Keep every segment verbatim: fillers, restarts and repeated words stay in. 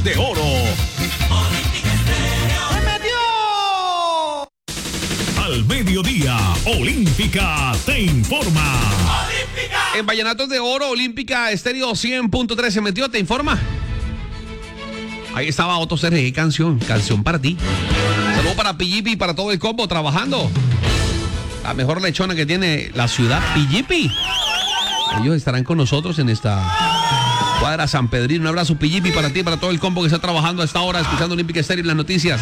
de Oro. Al mediodía, Olímpica te informa. En Vallenatos de Oro, Olímpica Estéreo cien punto tres se metió, te informa. Ahí estaba Otto Sergio, qué canción, canción para ti. Saludos para Pillipi y para todo el combo trabajando. La mejor lechona que tiene la ciudad, Pillipi. Ellos estarán con nosotros en esta cuadra San Pedrino. Un abrazo, Pillipi, para ti y para todo el combo que está trabajando a esta hora, escuchando Olímpica Estéreo y las noticias.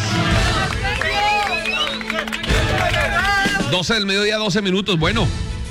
doce del mediodía, doce minutos. Bueno,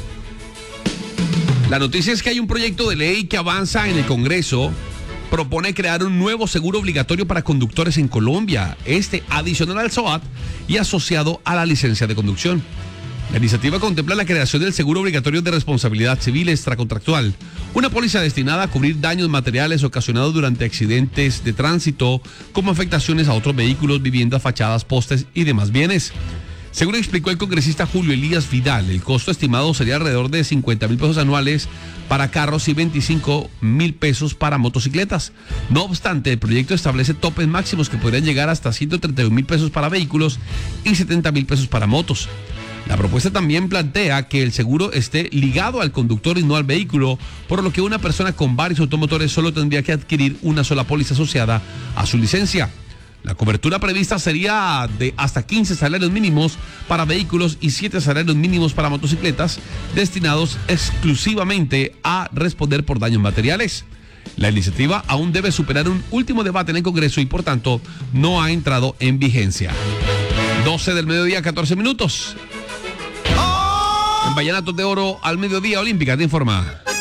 la noticia es que hay un proyecto de ley que avanza en el Congreso. Propone crear un nuevo seguro obligatorio para conductores en Colombia, este adicional al S O A T y asociado a la licencia de conducción. La iniciativa contempla la creación del seguro obligatorio de responsabilidad civil extracontractual, una póliza destinada a cubrir daños materiales ocasionados durante accidentes de tránsito, como afectaciones a otros vehículos, viviendas, fachadas, postes y demás bienes. Según explicó el congresista Julio Elías Vidal, el costo estimado sería alrededor de cincuenta mil pesos anuales para carros y veinticinco mil pesos para motocicletas. No obstante, el proyecto establece topes máximos que podrían llegar hasta ciento treinta y un mil pesos para vehículos y setenta mil pesos para motos. La propuesta también plantea que el seguro esté ligado al conductor y no al vehículo, por lo que una persona con varios automotores solo tendría que adquirir una sola póliza asociada a su licencia. La cobertura prevista sería de hasta quince salarios mínimos para vehículos y siete salarios mínimos para motocicletas, destinados exclusivamente a responder por daños materiales. La iniciativa aún debe superar un último debate en el Congreso y, por tanto, no ha entrado en vigencia. doce del mediodía, catorce minutos. En Vallenatos de Oro, al mediodía, Olímpica te informa.